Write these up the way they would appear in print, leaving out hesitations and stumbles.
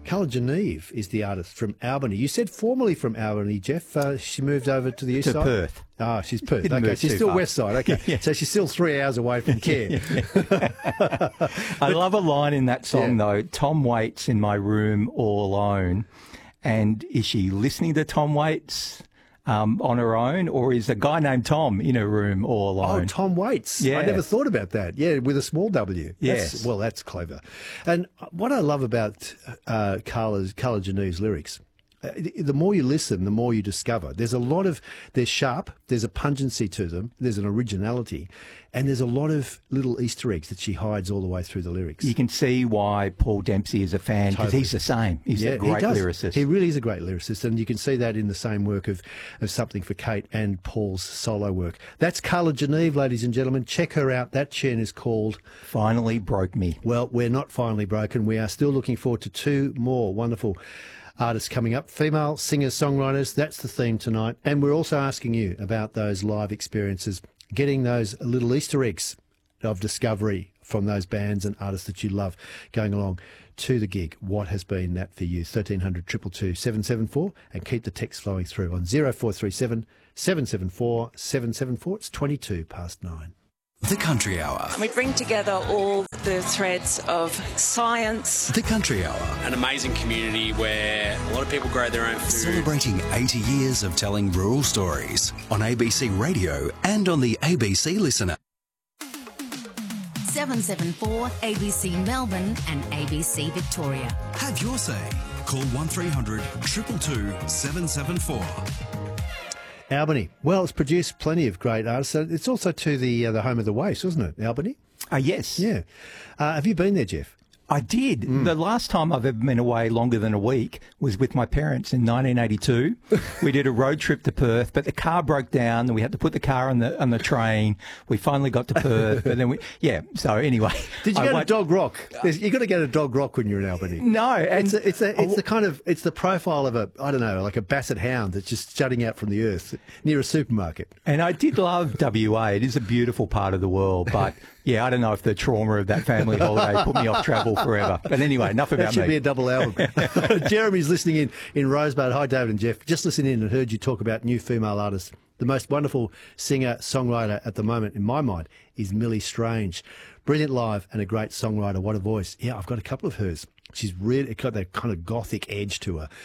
Carla Geneve is the artist from Albany. You said formerly from Albany, Jeff. She moved over to the east side? Perth. Ah, she's Perth. Didn't Okay, move she's too still far. west side. Okay, Yeah. so she's still 3 hours away from care. I love a line in that song, though. Tom Waits in my room all alone. And is she listening to Tom Waits on her own, or is a guy named Tom in her room all alone? Oh, Tom Waits. Yeah. I never thought about that. Yeah, with a small W. Yes. Well, that's clever. And what I love about Carla Geneve's lyrics, the more you listen, the more you discover. They're sharp, there's a pungency to them, there's an originality, and there's a lot of little Easter eggs that she hides all the way through the lyrics. You can see why Paul Dempsey is a fan, because he's the same. He's a great lyricist. He really is a great lyricist, and you can see that in the same work of Something for Kate and Paul's solo work. That's Carla Geneve, ladies and gentlemen. Check her out. That tune is called Finally Broke Me. Well, we're not finally broken. We are still looking forward to two more wonderful artists coming up, female singers, songwriters. That's the theme tonight. And we're also asking you about those live experiences, getting those little Easter eggs of discovery from those bands and artists that you love going along to the gig. What has been that for you? 1300 222 774, and keep the text flowing through on 0437 774 774. It's 22 past 9. The Country Hour. We bring together all the threads of science. The Country Hour. An amazing community where a lot of people grow their own food. Celebrating 80 years of telling rural stories on ABC Radio and on the ABC Listener. 774 ABC Melbourne and ABC Victoria. Have your say. Call 1300 222 774. Albany. Well, it's produced plenty of great artists. So it's also to the home of the Waifs, wasn't it, Albany? Yes. Yeah. Have you been there, Jeff? I did. The last time I've ever been away longer than a week was with my parents in 1982. We did a road trip to Perth, but the car broke down and we had to put the car on the train. We finally got to Perth, but then so anyway. Did you go to Dog Rock? You've got to go to Dog Rock when you're in Albany. No. And it's the profile of like a basset hound that's just jutting out from the earth near a supermarket. And I did love WA. It is a beautiful part of the world, but yeah, I don't know if the trauma of that family holiday put me off travel forever. But anyway, enough about That should me. be a double album. Jeremy's listening in Rosebud. Hi, David and Jeff. Just listening in and heard you talk about new female artists. The most wonderful singer-songwriter at the moment, in my mind, is Millie Strange. Brilliant live and a great songwriter. What a voice. Yeah, I've got a couple of hers. She's really got that kind of gothic edge to her.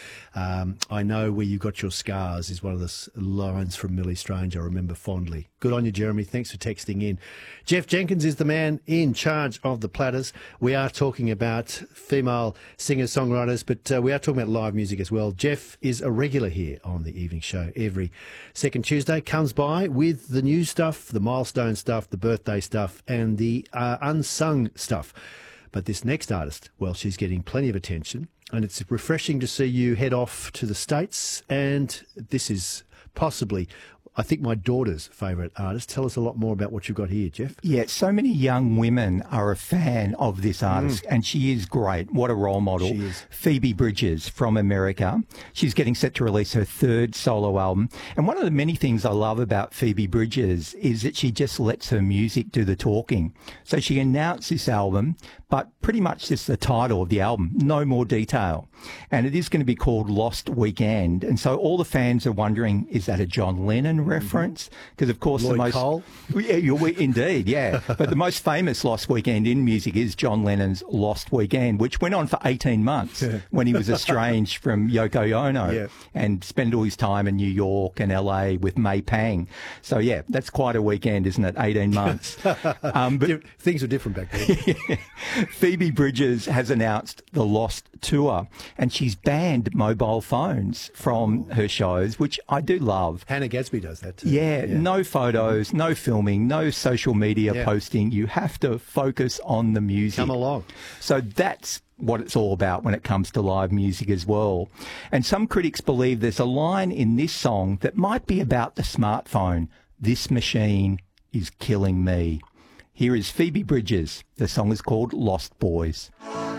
I know where you got your scars is one of the lines from Millie Strange I remember fondly. Good on you, Jeremy. Thanks for texting in. Jeff Jenkins is the man in charge of the platters. We are talking about female singers-songwriters, but we are talking about live music as well. Jeff is a regular here on the evening show every second Tuesday. Comes by with the new stuff, the milestone stuff, the birthday stuff, and the unsung stuff. But this next artist, well, she's getting plenty of attention, and it's refreshing to see you head off to the States, and this is possibly, I think, my daughter's favourite artist. Tell us a lot more about what you've got here, Jeff. Yeah, so many young women are a fan of this artist, and she is great. What a role model. She is. Phoebe Bridgers from America. She's getting set to release her third solo album. And one of the many things I love about Phoebe Bridgers is that she just lets her music do the talking. So she announced this album, but pretty much just the title of the album, no more detail. And it is going to be called Lost Weekend. And so all the fans are wondering, is that a John Lennon reference? Because, of course, Lloyd the most... Cole? Yeah, indeed, yeah. But the most famous Lost Weekend in music is John Lennon's Lost Weekend, which went on for 18 months when he was estranged from Yoko Ono and spent all his time in New York and LA with May Pang. So, yeah, that's quite a weekend, isn't it? 18 months. But Things were different back then. Phoebe Bridgers has announced the Lost Tour, and she's banned mobile phones from her shows, which I do love. Hannah Gadsby does that too. Yeah, no photos, no filming, no social media posting. You have to focus on the music. Come along. So that's what it's all about when it comes to live music as well. And some critics believe there's a line in this song that might be about the smartphone. This machine is killing me. Here is Phoebe Bridgers. The song is called Lost Boys.